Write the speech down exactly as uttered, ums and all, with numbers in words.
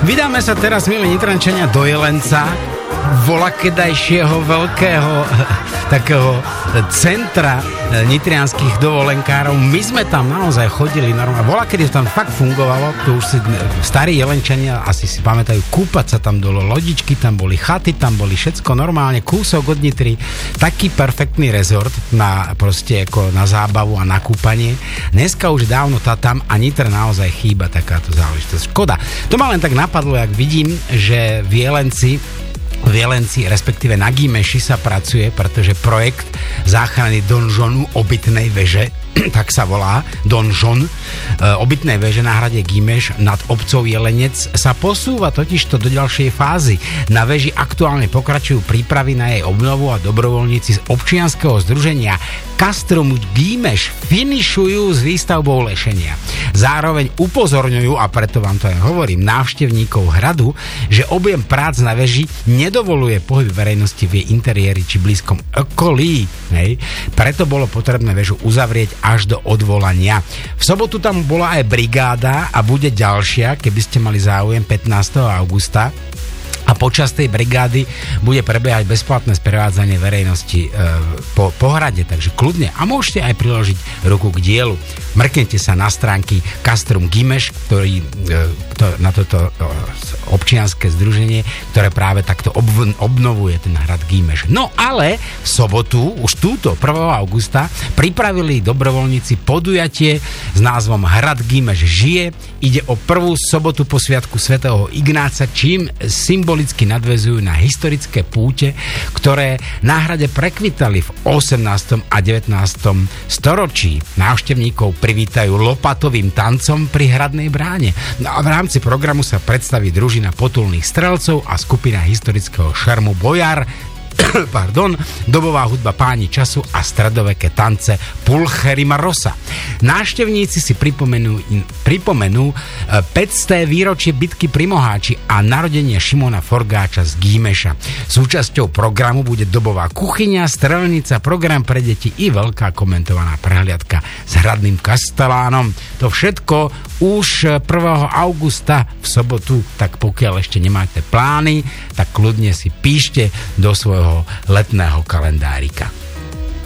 Vydáme sa teraz, milí Nitrančania, do Jelenca, volakedajšieho veľkého takého centra nitrianských dovolenkárov. My sme tam naozaj chodili normálne. Volakedy tam fakt fungovalo, to už si starí Jelenčania asi si pamätajú, kúpať sa tam dolo, lodičky tam boli, chaty tam boli, všetko normálne, kúsok od Nitry, taký perfektný rezort na proste ako na zábavu a na kúpanie. Dneska už dávno tá tam a Nitre naozaj chýba takáto záležitosť. Škoda. To ma len tak napadlo, jak vidím, že v Jelenci v Jelenci, respektíve na Gimeši sa pracuje, pretože projekt záchrany donžonu obytnej veže, tak sa volá, donžon, obytnej veže na hrade Gimeš nad obcov Jelenec sa posúva totižto do ďalšej fázy. Na veži aktuálne pokračujú prípravy na jej obnovu a dobrovoľníci z občianskeho združenia Castrum Gimeš finišujú s výstavbou lešenia. Zároveň upozorňujú, a preto vám to aj hovorím, návštevníkov hradu, že objem prác na veži nedovoluje pohyb verejnosti v jej interiéri či blízkom okolí. Hej. Preto bolo potrebné väžu uzavrieť až do odvolania. V sobotu tam bola aj brigáda a bude ďalšia, keby ste mali záujem, pätnásteho augusta. A počas tej brigády bude prebiehať bezplatné sprevádzanie verejnosti e, po, po hrade, takže kľudne. A môžete aj priložiť ruku k dielu. Mrknite sa na stránky Castrum Gimeš, ktorý, e, to, na toto e, občianske združenie, ktoré práve takto ob, obnovuje ten hrad Gimeš. No ale v sobotu, už túto prvého augusta, pripravili dobrovoľníci podujatie s názvom Hrad Gimeš žije. Ide o prvú sobotu po sviatku svätého Ignáca, čím symbolicky nadväzujú na historické púte, ktoré na hrade prekvitali v osemnástom a devätnástom storočí. Návštevníkov privítajú lopatovým tancom pri hradnej bráne. No a v rámci programu sa predstaví družina potulných strelcov a skupina historického šermu Bojar, pardon, dobová hudba Páni času a stredoveké tance Pulcherima Rosa. Návštevníci si pripomenú, pripomenú päťsté výročie bitky pri Moháči a narodenie Šimona Forgáča z Gimeša. Súčasťou programu bude dobová kuchyňa, strelnica, program pre deti i veľká komentovaná prehliadka s hradným kastelánom. To všetko už prvého augusta v sobotu, tak pokiaľ ešte nemáte plány, tak kľudne si píšte do svojho letného kalendárika.